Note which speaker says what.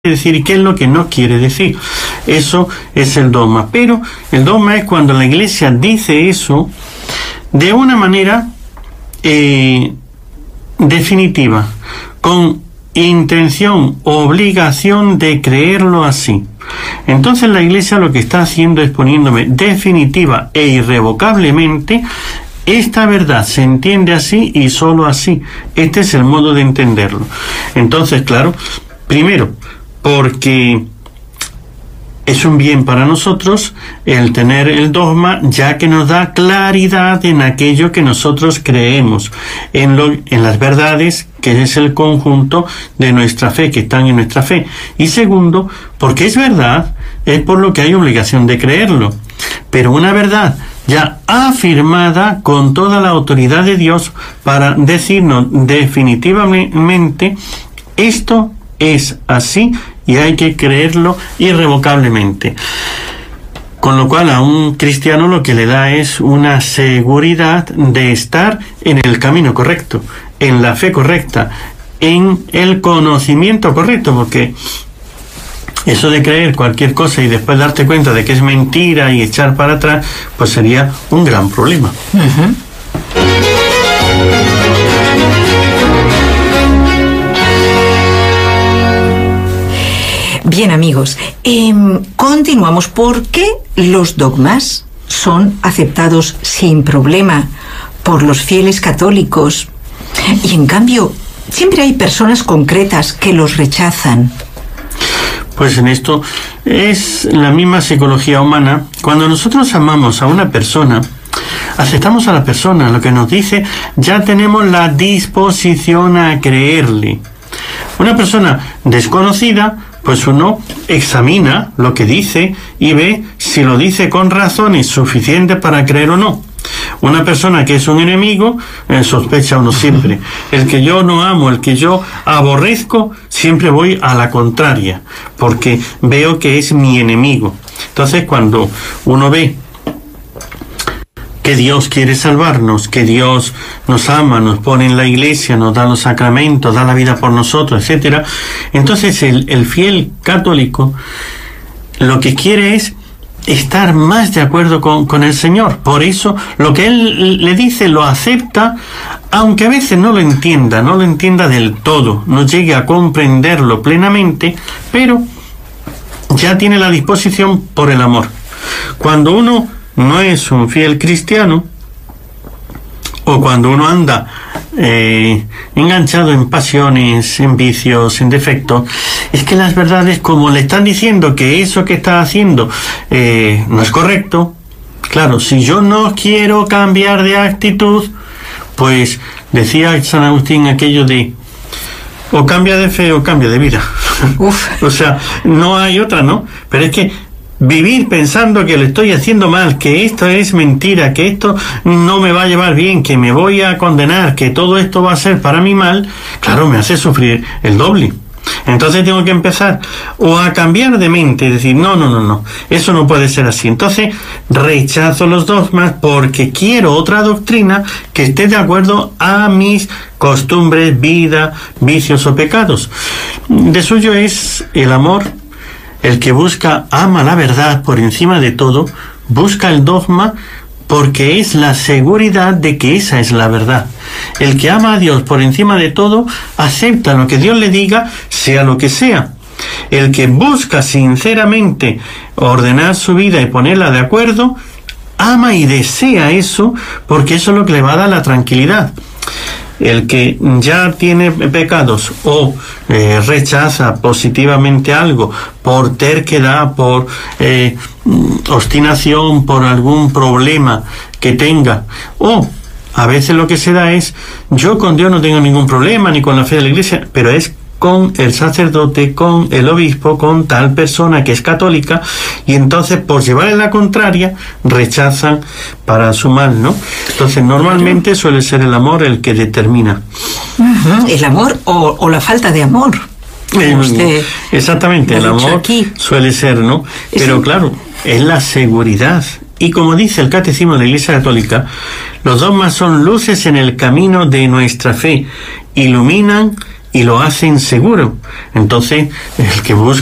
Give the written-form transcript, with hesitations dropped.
Speaker 1: decir y qué es lo que no quiere decir. Eso es el dogma. Pero el dogma es cuando la Iglesia dice eso de una manera definitiva, con intención, obligación de creerlo así. Entonces la Iglesia lo que está haciendo es poniéndome definitiva e irrevocablemente: esta verdad se entiende así y solo así. Este es el modo de entenderlo. Entonces, claro, primero, porque es un bien para nosotros el tener el dogma, ya que nos da claridad en aquello que nosotros creemos, en las verdades, que es el conjunto de nuestra fe, que están en nuestra fe. Y segundo, porque es verdad, es por lo que hay obligación de creerlo. Pero una verdad ya afirmada con toda la autoridad de Dios para decirnos definitivamente: esto es así y hay que creerlo irrevocablemente. Con lo cual a un cristiano lo que le da es una seguridad de estar en el camino correcto, en la fe correcta, en el conocimiento correcto, porque eso de creer cualquier cosa y después darte cuenta de que es mentira y echar para atrás, pues sería un gran problema.
Speaker 2: Uh-huh. Bien, amigos, continuamos. ¿Por qué los dogmas son aceptados sin problema por los fieles católicos y en cambio siempre hay personas concretas que los rechazan?
Speaker 1: Pues en esto es la misma psicología humana. Cuando nosotros amamos a una persona, aceptamos a la persona, lo que nos dice, ya tenemos la disposición a creerle. Una persona desconocida, pues uno examina lo que dice y ve si lo dice con razones suficientes para creer o no. Una persona que es un enemigo, sospecha uno siempre. El que yo no amo, el que yo aborrezco, siempre voy a la contraria, porque veo que es mi enemigo. Entonces, cuando uno ve que Dios quiere salvarnos, que Dios nos ama, nos pone en la iglesia, nos da los sacramentos, da la vida por nosotros, etcétera, entonces el fiel católico lo que quiere es estar más de acuerdo con el Señor. Por eso lo que Él le dice lo acepta, aunque a veces no lo entienda del todo, no llegue a comprenderlo plenamente, pero ya tiene la disposición por el amor. Cuando uno no es un fiel cristiano, o cuando uno anda enganchado en pasiones, en vicios, en defectos, es que las verdades, como le están diciendo que eso que está haciendo no es correcto, claro, si yo no quiero cambiar de actitud, pues decía San Agustín aquello de: o cambia de fe o cambia de vida. O sea, no hay otra, ¿no? Pero es que vivir pensando que lo estoy haciendo mal, que esto es mentira, que esto no me va a llevar bien, que me voy a condenar, que todo esto va a ser para mi mal, claro, me hace sufrir el doble. Entonces tengo que empezar o a cambiar de mente y decir: no, eso no puede ser así. Entonces rechazo los dogmas porque quiero otra doctrina que esté de acuerdo a mis costumbres, vida, vicios o pecados. De suyo es el amor. El que busca, ama la verdad por encima de todo, busca el dogma porque es la seguridad de que esa es la verdad. El que ama a Dios por encima de todo, acepta lo que Dios le diga, sea lo que sea. El que busca sinceramente ordenar su vida y ponerla de acuerdo, ama y desea eso, porque eso es lo que le va a dar la tranquilidad. El que ya tiene pecados o rechaza positivamente algo por terquedad, por obstinación, por algún problema que tenga, o a veces lo que se da es: yo con Dios no tengo ningún problema, ni con la fe de la iglesia, pero es con el sacerdote, con el obispo, con tal persona que es católica, y entonces por llevarle la contraria rechazan para su mal, ¿no? Entonces normalmente suele ser el amor el que determina.
Speaker 2: Uh-huh. El amor o la falta de amor.
Speaker 1: Exactamente, el amor
Speaker 2: aquí
Speaker 1: suele ser, ¿no? Pero claro, es la seguridad. Y como dice el Catecismo de la Iglesia Católica, los dogmas son luces en el camino de nuestra fe, iluminan y lo hacen seguro. Entonces, el que busca